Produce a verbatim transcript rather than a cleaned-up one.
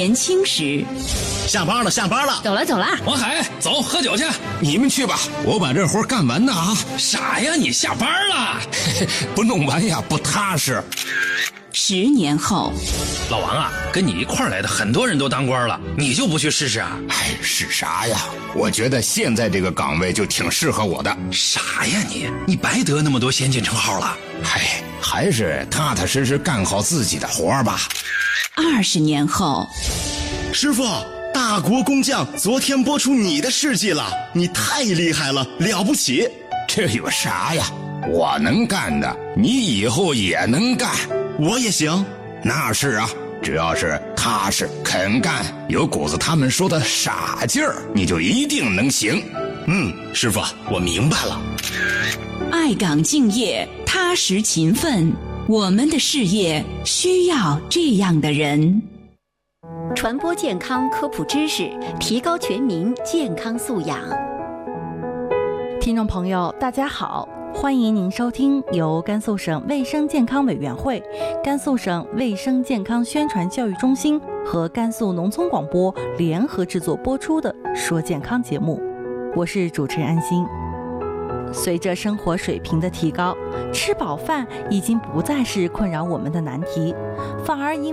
年轻时。 下班了，下班了， 走了走了。 王海，走，喝酒去。 你们去吧，我把这活干完呢啊！ 傻呀，你下班了？ 不弄完呀，不踏实。 十年后， 老王啊，跟你一块儿来的很多人都当官了，你就不去试试啊？ 哎，是啥呀？我觉得现在这个岗位就挺适合我的。 傻呀你，你白得那么多先进称号了。 嗨，还是踏踏实实干好自己的活吧。 二十年后， 师傅，大国工匠昨天播出你的事迹了，你太厉害了，了不起。 这有啥呀？我能干的，你以后也能干。 我也行。 那是啊，只要是踏实肯干，有股子他们说的傻劲儿，你就一定能行。 嗯，师傅，我明白了。 爱岗敬业，踏实勤奋，我们的事业需要这样的人。 传播健康科普知识，提高全民健康素养。 听众朋友，大家好，欢迎您收听由甘肃省卫生健康委员会、甘肃省卫生健康宣传教育中心和甘肃农村广播联合制作播出的《说健康》节目，我是主持人安心。随着生活水平的提高，吃饱饭已经不再是困扰我们的难题，反而因